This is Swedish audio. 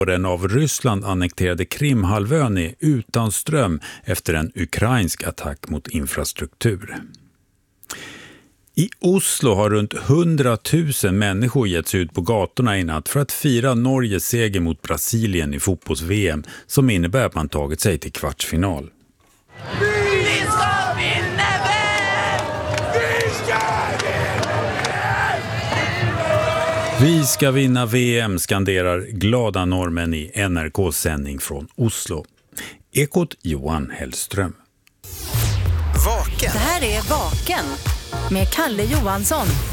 Den av Ryssland annekterade Krimhalvön är utan ström efter en ukrainsk attack mot infrastruktur. I Oslo har runt 100 000 människor getts ut på gatorna i natt för att fira Norges seger mot Brasilien i fotbolls-VM som innebär att man tagit sig till kvartsfinal. Vi ska vinna VM, skanderar glada norrmän i NRKs sändning från Oslo. Ekot Johan Hellström. Vaken. Det här är Vaken med Kalle Johansson.